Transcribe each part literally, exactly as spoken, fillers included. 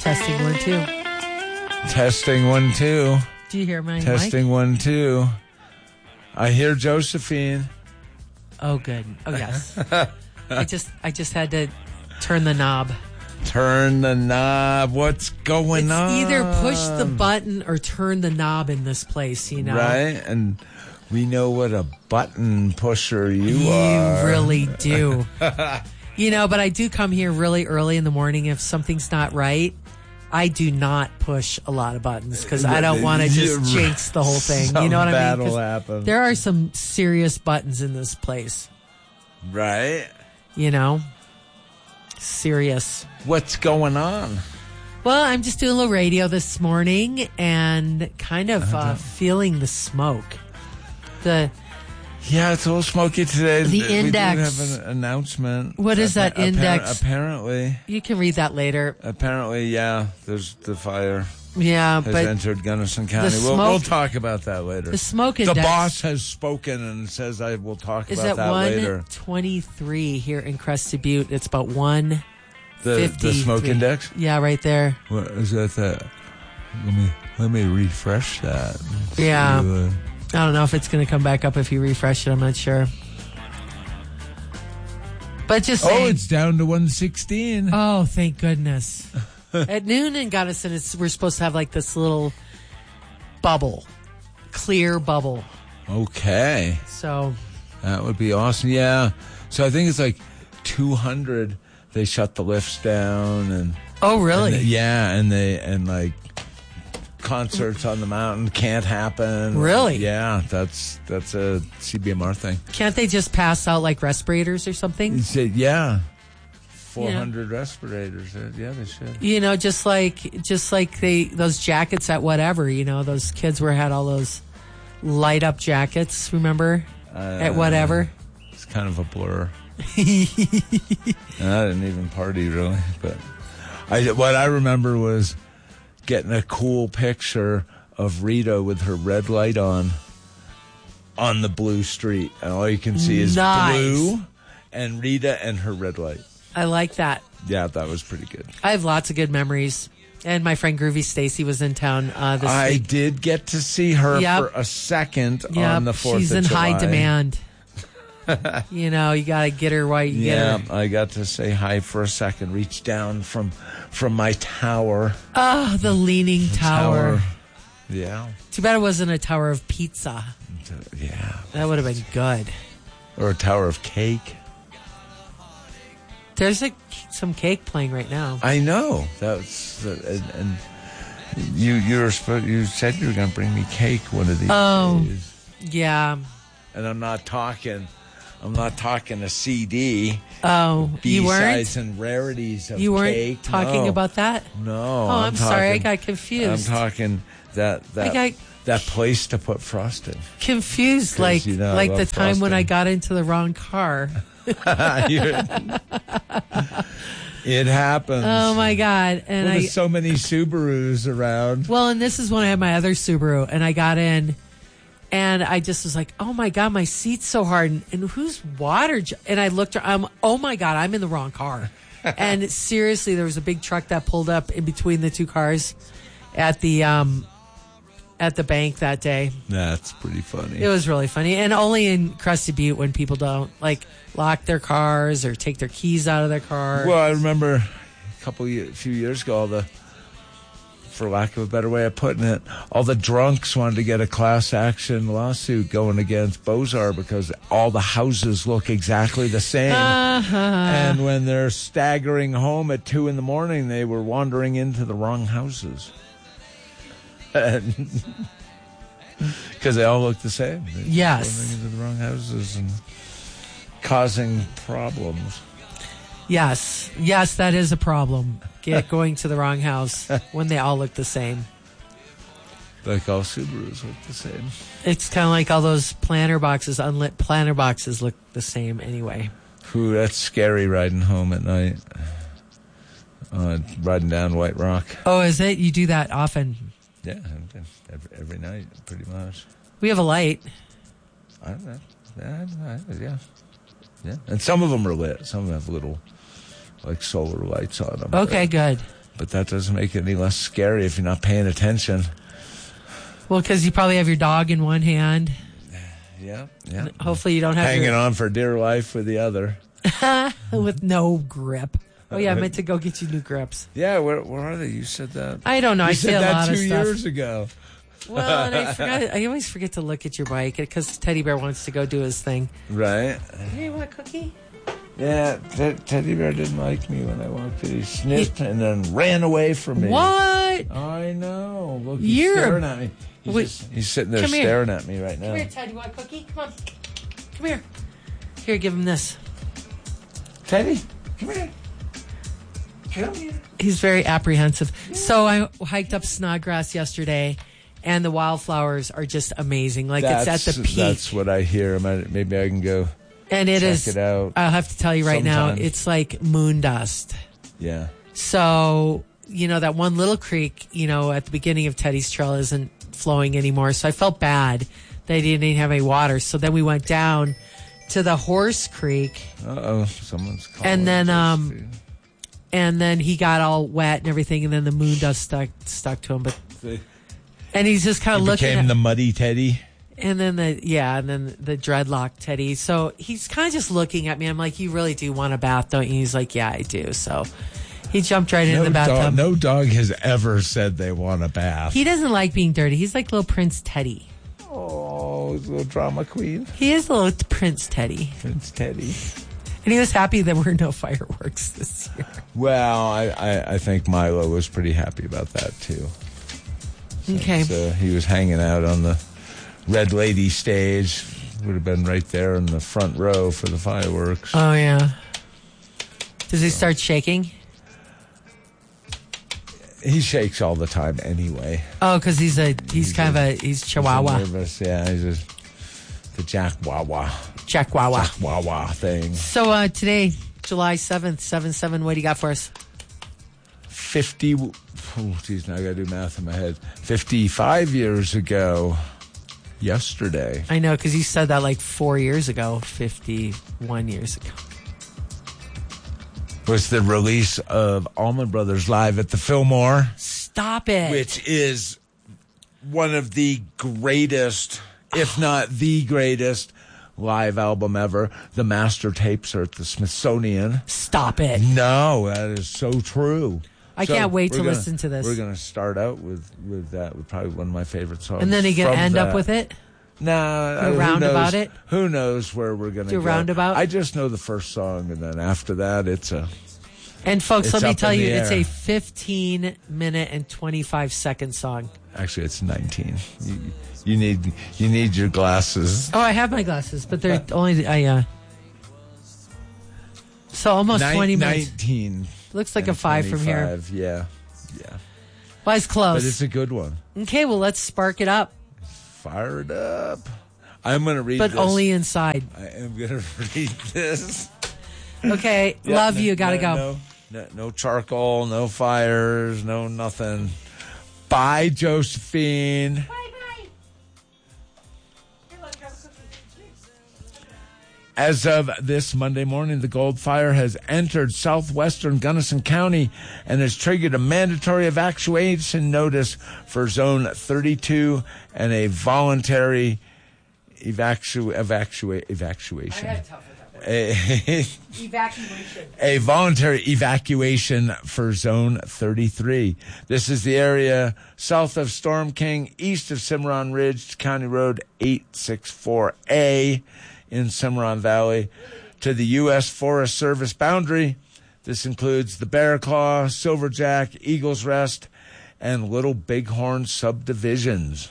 Testing one, two. Testing one, two. Do you hear my Testing mic? one, two. I hear Josephine. Oh, good. Oh, yes. I just I just had to turn the knob. Turn the knob. What's going it's on? Either push the button or turn the knob in this place, you know? Right? And we know what a button pusher you, you are. You really do. You know, but I do come here really early in the morning. If something's not right, I do not push a lot of buttons because I don't want to just jinx the whole thing. Some you know what I mean? mean? Happen. There are some serious buttons in this place. Right? You know? Serious. What's going on? Well, I'm just doing a little radio this morning and kind of uh, feeling the smoke. The Yeah, it's a little smoky today. The we index. We have an announcement. What is that Appa- index? Apparently. You can read that later. Apparently, yeah, there's the fire. Yeah, has but entered Gunnison County. the We'll, smoke- we'll talk about that later. The smoke The index. boss has spoken and says I will talk is about at that later. one twenty-three here in Crested Butte. It's about one The fifty-three. the smoke index? Yeah, right there. What is that? That let me let me refresh that. Yeah. See, uh, I don't know if it's going to come back up if you refresh it. I'm not sure. But just saying. Oh, it's down to one sixteen. Oh, thank goodness. At noon in Gunnison, it's, we're supposed to have like this little bubble, clear bubble. Okay. So That would be awesome. Yeah. So I think it's like two hundred. They shut the lifts down and. Oh, really? And they, yeah, and they and like concerts on the mountain can't happen. Really? Yeah, that's that's a C B M R thing. Can't they just pass out like respirators or something? You said, yeah, four hundred respirators. Yeah, they should. You know, just like just like they those jackets at whatever. You know, those kids were had all those light up jackets. Remember Uh, at whatever. It's kind of a blur. I didn't even party really, but I what I remember was getting a cool picture of Rita with her red light on on the blue street, and all you can see is Nice. blue and Rita and her red light. I like that. Yeah, that was pretty good. I have lots of good memories. And my friend Groovy Stacy was in town uh, this I week. did get to see her Yep. for a second Yep, on the fourth she's of in July. high demand. You know, you got to get her while you Yeah, get her. I got to say hi for a second, reach down from from my tower. Oh, the leaning tower. Tower. Yeah. Too bad it wasn't a tower of pizza. Yeah. That would have been good. Or a tower of cake. There's a, some cake playing right now. I know. That's and, and you you were supposed, you said you were going to bring me cake one of these Oh. days. Yeah. And I'm not talking I'm not talking a C D. Oh, you B-sides weren't? and rarities of You weren't cake. talking No. about that? No. Oh, I'm, sorry. I talking- got confused. I'm talking that that I got- that place to put frosting. confused, like you know I like the love time when I frosting. got into the wrong car. It happens. Oh my God! And Well, I there's so many Subarus around. well, and this is when I had my other Subaru, and I got in, and I just was like, "Oh my God, my seat's so hard." And, and whose water? J-? And I looked. I'm. Oh my God, I'm in the wrong car. And seriously, there was a big truck that pulled up in between the two cars at the um at the bank that day. That's pretty funny. It was really funny, and only in Crested Butte when people don't like lock their cars or take their keys out of their car. Well, I remember a couple, a few years ago, all the, for lack of a better way of putting it, all the drunks wanted to get a class action lawsuit going against Bozar because all the houses look exactly the same. Uh-huh. And when they're staggering home at two in the morning, they were wandering into the wrong houses. Because they all look the same. They're Yes. wandering into the wrong houses and causing problems. Yes, yes, that is a problem. Get going to the wrong house when they all look the same. Like all Subarus look the same. It's kind of like all those planter boxes, unlit planter boxes look the same anyway. Ooh, that's scary riding home at night. Uh, riding down White Rock. Oh, is it? You do that often? Yeah, every, every night, pretty much. We have a light. I don't know. Yeah, I- yeah, yeah. And some of them are lit. Some have little, like, solar lights on them. Okay, But good. but that doesn't make it any less scary if you're not paying attention. Well, because you probably have your dog in one hand. Yeah, yeah. Hopefully you don't have hanging your... on for dear life with the other. With no grip. Oh, yeah, I meant to go get you new grips. Yeah, where, where are they? You said that. I don't know. You I said say a that lot two of stuff. years ago. Well, and I forgot. I always forget to look at your bike because Teddy Bear wants to go do his thing. Right. Hey, you want a cookie? Yeah, te- Teddy Bear didn't like me when I walked in. He sniffed he, and then ran away from me. What? I know. Look, he's You're, staring at me. He's, wait, just, he's sitting there come staring here. at me right now. Come here, Ted. You want a cookie? Come on. Come here. Here, give him this. Teddy, come here. Come here. He's very apprehensive. So I hiked up Snodgrass yesterday, and the wildflowers are just amazing. Like, that's, it's at the peak. That's what I hear. Maybe I can go and it check is, it out. I'll have to tell you right sometime. now, it's like moon dust. Yeah. So, you know, that one little creek, you know, at the beginning of Teddy's Trail isn't flowing anymore. So I felt bad that I didn't have any water. So then we went down to the Horse Creek. Uh-oh, someone's calling. And then, um, and then he got all wet and everything, and then the moon dust stuck stuck to him. But and he's just kind of looking. Became at, the muddy Teddy. And then the yeah, and then the dreadlock Teddy. So he's kind of just looking at me. I'm like, "You really do want a bath, don't you?" He's like, "Yeah, I do." So he jumped right no in the bathtub. Dog, no dog has ever said they want a bath. He doesn't like being dirty. He's like little Prince Teddy. Oh, he's a little drama queen. He is a little Prince Teddy. Prince Teddy. And he was happy there were no fireworks this year. Well, I, I, I think Milo was pretty happy about that, too. Since, okay. Uh, he was hanging out on the Red Lady stage. Would have been right there in the front row for the fireworks. Oh, yeah. Does he start shaking? He shakes all the time anyway. Oh, because he's a he's, He's kind a- of a he's Chihuahua. He's nervous, yeah. He's just the Jack Wawa. Jack Wawa. Jack Wawa thing. So uh, today, July seventh, seven seven. What do you got for us? Fifty. Oh, geez, now I got to do math in my head. Fifty-five years ago, yesterday. I know because you said that like four years ago, fifty-one years ago. Was the release of Allman Brothers Live at the Fillmore. Stop it. Which is one of the greatest, if not the greatest, live album ever. The master tapes are at the Smithsonian. Stop it. No, that is so true. I So can't wait to gonna, listen to this. We're going to start out with, with that, with probably one of my favorite songs. And then you can from end that. up with it? Nah, Do a who roundabout knows, it? Who knows where we're going to Do go. a roundabout? I just know the first song, and then after that, it's a... And folks, It's let me up tell in you, the it's air. a fifteen minute and twenty-five second song. Actually, it's nineteen. You, you need you need your glasses. Oh, I have my glasses, but they're only I uh so almost Nin- twenty minutes. nineteen. Looks like and a five from here. twenty-five, Yeah, yeah. Well, it's close. But it's a good one. Okay, well, let's spark it up, Fire it up. I'm going to read but this. only inside. I am going to read this. Okay, Yeah, love no- you. Gotta no, go. No, no, no charcoal, no fires, no nothing. Bye, Josephine. Bye, bye. Here, look, have a cookie. As of this Monday morning, the Gold Fire has entered southwestern Gunnison County and has triggered a mandatory evacuation notice for Zone thirty-two and a voluntary evacu- evacua- evacuation. I had tough with that word. A, Evacuation. a voluntary evacuation for Zone thirty-three. This is the area south of Storm King, east of Cimarron Ridge, County Road eight sixty-four A in Cimarron Valley, to the U S Forest Service boundary. This includes the Bear Claw, Silverjack, Eagles Rest, and Little Bighorn subdivisions.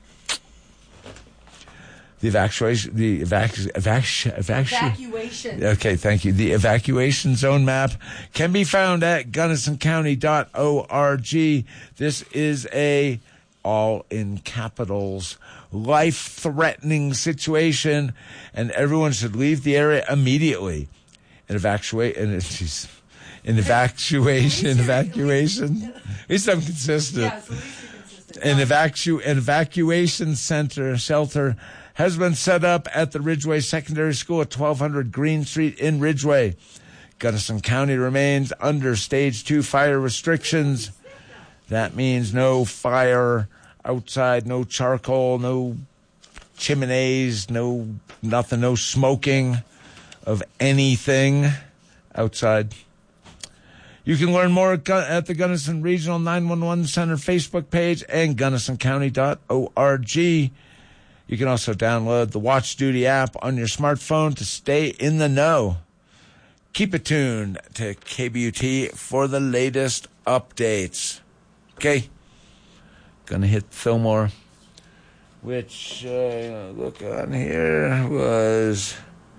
The evacuation, the evac, evac, evac, Evacuation. Okay, thank you. The evacuation zone map can be found at gunnison county dot org. This is a, all in capitals, life-threatening situation, and everyone should leave the area immediately. And evacuate, and it's an evacuation, evacuation. At least I'm consistent. Yeah, so at least you're consistent. An evacu- an evacuation center shelter has been set up at the Ridgeway Secondary School at twelve hundred Green Street in Ridgeway. Gunnison County remains under stage two fire restrictions. That means no fire outside, no charcoal, no chimneys, no nothing, no smoking of anything outside. You can learn more at the Gunnison Regional nine one one Center Facebook page and gunnison county dot org. You can also download the Watch Duty app on your smartphone to stay in the know. Keep it tuned to K B U T for the latest updates. Okay, gonna hit Fillmore, which, uh, look on here, was,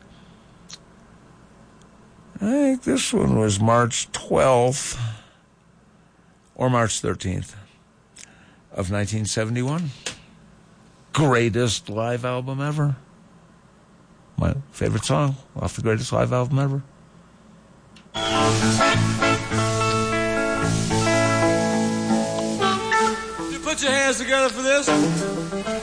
I think this one was March twelfth or March thirteenth of nineteen seventy-one. Greatest live album ever. My favorite song off the greatest live album ever. You put your hands together for this.